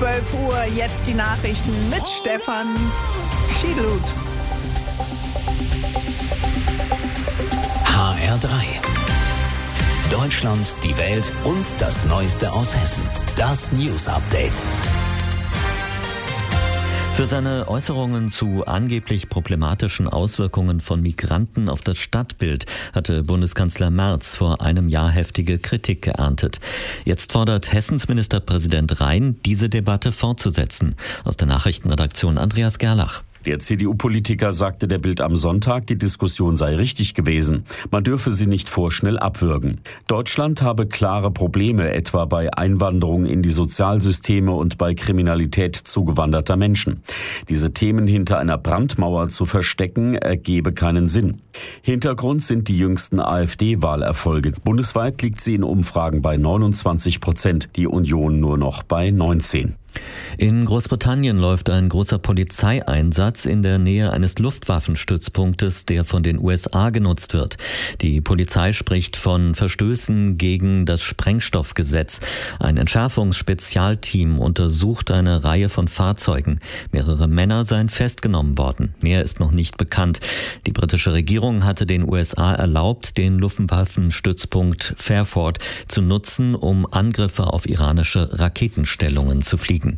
12 Uhr, jetzt die Nachrichten mit Stefan Schiedlut. HR3. Deutschland, die Welt und das Neueste aus Hessen. Das News Update. Für seine Äußerungen zu angeblich problematischen Auswirkungen von Migranten auf das Stadtbild hatte Bundeskanzler Merz vor einem Jahr heftige Kritik geerntet. Jetzt fordert Hessens Ministerpräsident Rhein, diese Debatte fortzusetzen. Aus der Nachrichtenredaktion Andreas Gerlach. Der CDU-Politiker sagte der Bild am Sonntag, die Diskussion sei richtig gewesen. Man dürfe sie nicht vorschnell abwürgen. Deutschland habe klare Probleme, etwa bei Einwanderung in die Sozialsysteme und bei Kriminalität zugewanderter Menschen. Diese Themen hinter einer Brandmauer zu verstecken, ergebe keinen Sinn. Hintergrund sind die jüngsten AfD-Wahlerfolge. Bundesweit liegt sie in Umfragen bei 29%, die Union nur noch bei 19%. In Großbritannien läuft ein großer Polizeieinsatz in der Nähe eines Luftwaffenstützpunktes, der von den USA genutzt wird. Die Polizei spricht von Verstößen gegen das Sprengstoffgesetz. Ein Entschärfungsspezialteam untersucht eine Reihe von Fahrzeugen. Mehrere Männer seien festgenommen worden. Mehr ist noch nicht bekannt. Die britische Regierung hatte den USA erlaubt, den Luftwaffenstützpunkt Fairford zu nutzen, um Angriffe auf iranische Raketenstellungen zu fliegen.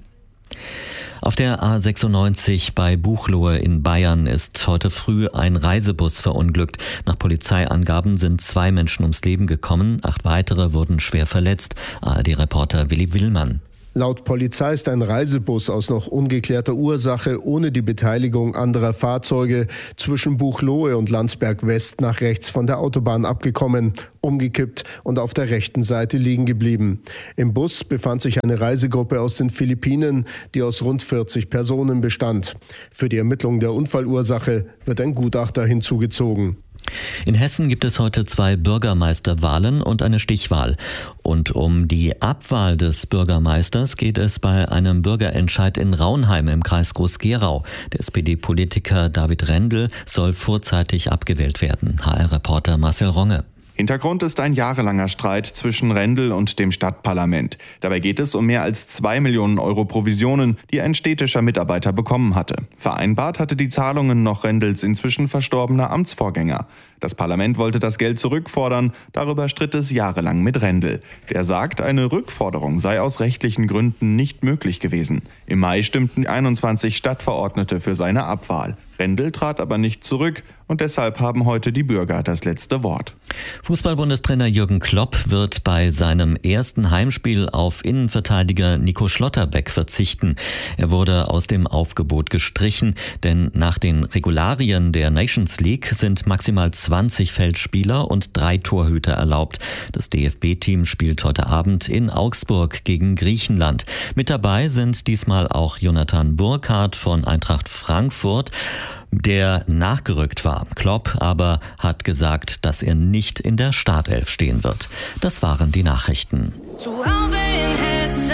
Auf der A96 bei Buchloe in Bayern ist heute früh ein Reisebus verunglückt. Nach Polizeiangaben sind 2 Menschen ums Leben gekommen, 8 weitere wurden schwer verletzt. ARD-Reporter Willi Willmann. Laut Polizei ist ein Reisebus aus noch ungeklärter Ursache ohne die Beteiligung anderer Fahrzeuge zwischen Buchloe und Landsberg West nach rechts von der Autobahn abgekommen, umgekippt und auf der rechten Seite liegen geblieben. Im Bus befand sich eine Reisegruppe aus den Philippinen, die aus rund 40 Personen bestand. Für die Ermittlung der Unfallursache wird ein Gutachter hinzugezogen. In Hessen gibt es heute 2 Bürgermeisterwahlen und eine Stichwahl. Und um die Abwahl des Bürgermeisters geht es bei einem Bürgerentscheid in Raunheim im Kreis Groß-Gerau. Der SPD-Politiker David Rendel soll vorzeitig abgewählt werden. HR-Reporter Marcel Ronge. Hintergrund ist ein jahrelanger Streit zwischen Rendel und dem Stadtparlament. Dabei geht es um mehr als 2 Millionen Euro Provisionen, die ein städtischer Mitarbeiter bekommen hatte. Vereinbart hatte die Zahlungen noch Rendels inzwischen verstorbener Amtsvorgänger. Das Parlament wollte das Geld zurückfordern, darüber stritt es jahrelang mit Rendel. Der sagt, eine Rückforderung sei aus rechtlichen Gründen nicht möglich gewesen. Im Mai stimmten 21 Stadtverordnete für seine Abwahl. Rendel trat aber nicht zurück und deshalb haben heute die Bürger das letzte Wort. Fußball-Bundestrainer Jürgen Klopp wird bei seinem ersten Heimspiel auf Innenverteidiger Nico Schlotterbeck verzichten. Er wurde aus dem Aufgebot gestrichen, denn nach den Regularien der Nations League sind maximal 20 Feldspieler und 3 Torhüter erlaubt. Das DFB-Team spielt heute Abend in Augsburg gegen Griechenland. Mit dabei sind diesmal auch Jonathan Burkhardt von Eintracht Frankfurt, der nachgerückt war. Klopp aber hat gesagt, dass er nicht in der Startelf stehen wird. Das waren die Nachrichten. Zu Hause in Hessen.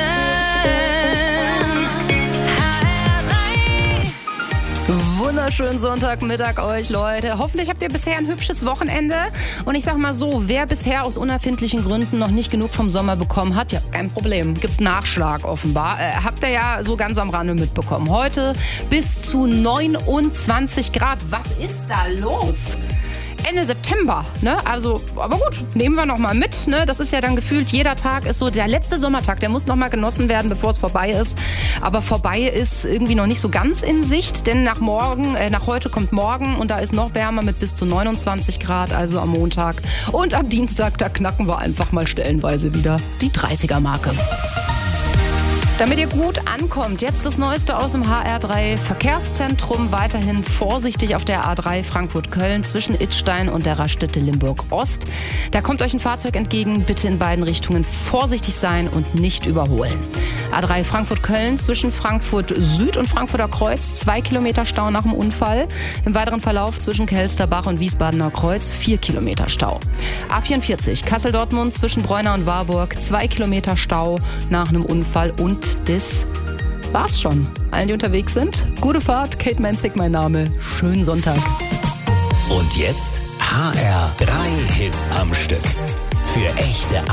Wunderschönen Sonntagmittag euch, Leute. Hoffentlich habt ihr bisher ein hübsches Wochenende. Und ich sag mal so, wer bisher aus unerfindlichen Gründen noch nicht genug vom Sommer bekommen hat, ja, kein Problem. Gibt Nachschlag offenbar. Habt ihr ja so ganz am Rande mitbekommen. Heute bis zu 29 Grad. Was ist da los? Ende September, ne? Also, aber gut, nehmen wir noch mal mit, ne? Das ist ja dann gefühlt, jeder Tag ist so der letzte Sommertag, der muss noch mal genossen werden, bevor es vorbei ist. Aber vorbei ist irgendwie noch nicht so ganz in Sicht, denn nach heute kommt morgen und da ist noch wärmer mit bis zu 29 Grad, also am Montag. Und am Dienstag, da knacken wir einfach mal stellenweise wieder die 30er-Marke. Damit ihr gut ankommt, jetzt das Neueste aus dem HR3 Verkehrszentrum. Weiterhin vorsichtig auf der A3 Frankfurt-Köln zwischen Idstein und der Raststätte Limburg-Ost. Da kommt euch ein Fahrzeug entgegen. Bitte in beiden Richtungen vorsichtig sein und nicht überholen. A3 Frankfurt-Köln zwischen Frankfurt Süd und Frankfurter Kreuz 2 Kilometer Stau nach dem Unfall. Im weiteren Verlauf zwischen Kelsterbach und Wiesbadener Kreuz 4 Kilometer Stau. A44 Kassel-Dortmund zwischen Breuna und Warburg 2 Kilometer Stau nach einem Unfall. Und das war's schon. Allen, die unterwegs sind, gute Fahrt. Kate Menzig mein Name. Schönen Sonntag. Und jetzt HR3 Hits am Stück. Für echte